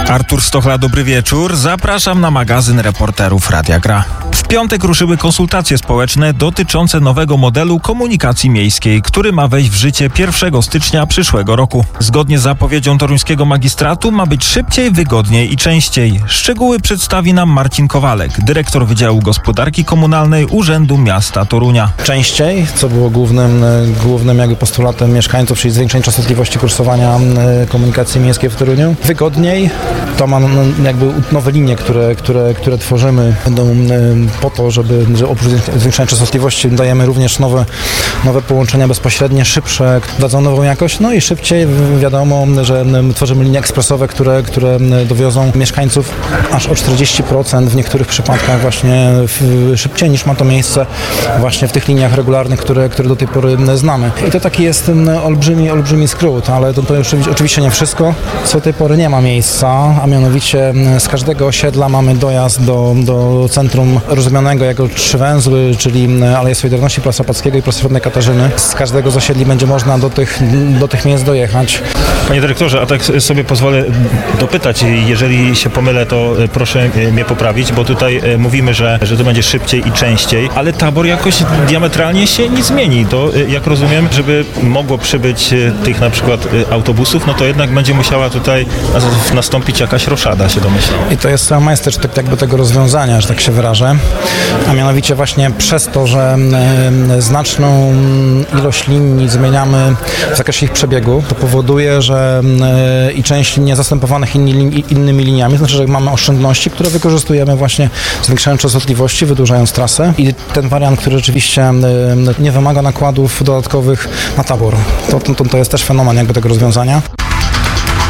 Artur Stochla, dobry wieczór. Zapraszam na magazyn reporterów Radia Gra. W piątek ruszyły konsultacje społeczne dotyczące nowego modelu komunikacji miejskiej, który ma wejść w życie 1 stycznia przyszłego roku. Zgodnie z zapowiedzią toruńskiego magistratu ma być szybciej, wygodniej i częściej. Szczegóły przedstawi nam Marcin Kowalek, dyrektor Wydziału Gospodarki Komunalnej Urzędu Miasta Torunia. Częściej, co było głównym jakby postulatem mieszkańców, czyli zwiększenie częstotliwości kursowania komunikacji miejskiej w Toruniu. Wygodniej, to ma jakby nowe linie, które tworzymy, będą po to, że oprócz zwiększenia częstotliwości dajemy również nowe połączenia bezpośrednie, szybsze, dadzą nową jakość, no i szybciej. Wiadomo, że tworzymy linie ekspresowe, które dowiozą mieszkańców aż o 40% w niektórych przypadkach właśnie szybciej niż ma to miejsce właśnie w tych liniach regularnych, które do tej pory znamy. I to taki jest olbrzymi skrót, ale to oczywiście nie wszystko, co do tej pory nie ma miejsca, a mianowicie z każdego osiedla mamy dojazd do centrum rozumianego jako 3 węzły, czyli Aleje Solidarności, Plac Opackiego i Plac Świętej Katarzyny. Z każdego z osiedli będzie można do tych miejsc dojechać. Panie dyrektorze, a tak sobie pozwolę dopytać, jeżeli się pomylę, to proszę mnie poprawić, bo tutaj mówimy, że to będzie szybciej i częściej, ale tabor jakoś diametralnie się nie zmieni. To jak rozumiem, żeby mogło przybyć tych na przykład autobusów, no to jednak będzie musiała tutaj nastąpić jakaś roszada, się domyślam. I to jest majstersztyk jakby tego rozwiązania, że tak się wyrażę, a mianowicie właśnie przez to, że znaczną ilość linii zmieniamy w zakresie ich przebiegu, to powoduje, że i część linii zastępowanych innymi liniami, znaczy, że mamy oszczędności, które wykorzystujemy właśnie zwiększając częstotliwości, wydłużając trasę i ten wariant, który rzeczywiście nie wymaga nakładów dodatkowych na tabor. To jest też fenomen jakby tego rozwiązania.